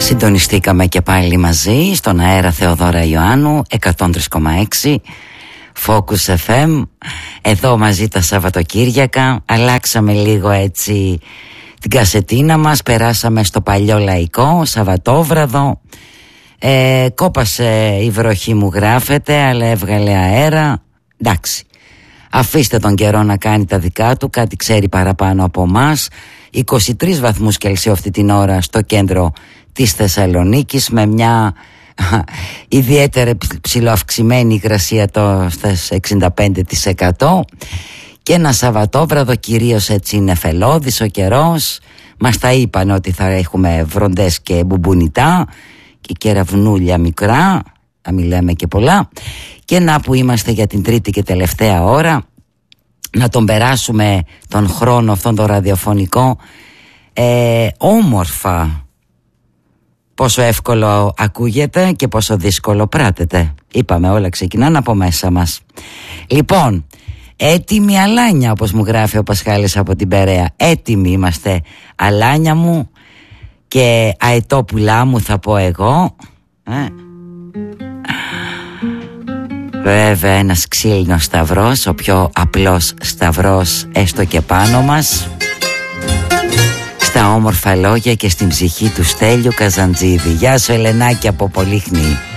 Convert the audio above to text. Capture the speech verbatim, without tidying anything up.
Συντονιστήκαμε και πάλι μαζί στον αέρα Θεοδώρα Ιωάννου εκατόν τρία κόμμα έξι Focus εφ εμ. Εδώ μαζί τα Σαββατοκύριακα. Αλλάξαμε λίγο έτσι την κασετίνα μας. Περάσαμε στο παλιό λαϊκό Σαββατόβραδο. ε, Κόπασε η βροχή μου γράφεται, αλλά έβγαλε αέρα. Εντάξει, αφήστε τον καιρό να κάνει τα δικά του. Κάτι ξέρει παραπάνω από μας. είκοσι τρεις βαθμούς Κελσίου αυτή την ώρα στο κέντρο της Θεσσαλονίκης, με μια ιδιαίτερα ψηλοαυξημένη υγρασία το στις εξήντα πέντε τοις εκατό, και ένα Σαββατόβραδο κυρίως έτσι νεφελώδης ο καιρός. Μας τα είπαν ότι θα έχουμε βροντές και μπουμπουνιτά και κεραυνούλια μικρά, να μην λέμε και πολλά. Και να που είμαστε για την τρίτη και τελευταία ώρα, να τον περάσουμε τον χρόνο αυτόν τον ραδιοφωνικό ε, όμορφα. Πόσο εύκολο ακούγεται και πόσο δύσκολο πράτεται. Είπαμε, όλα ξεκινάνε από μέσα μας. Λοιπόν, έτοιμη αλάνια, όπως μου γράφει ο Πασχάλης από την Περαία. Έτοιμοι είμαστε, αλάνια μου και αετόπουλά μου, θα πω εγώ. ε. Βέβαια ένας ξύλινος σταυρός, ο πιο απλός σταυρός έστω και πάνω μας, στα όμορφα λόγια και στην ψυχή του Στέλιου Καζαντζίδη. Γεια σου Ελενάκη από Πολύχνη.